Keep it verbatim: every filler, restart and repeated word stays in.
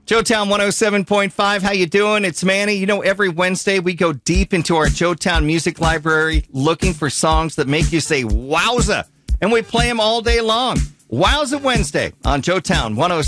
Joetown one oh seven point five, how you doing? It's Manny. You know, every Wednesday we go deep into our Joetown music library looking for songs that make you say, wowza, and we play them all day long. Wowza Wednesday on Joetown one oh seven point five.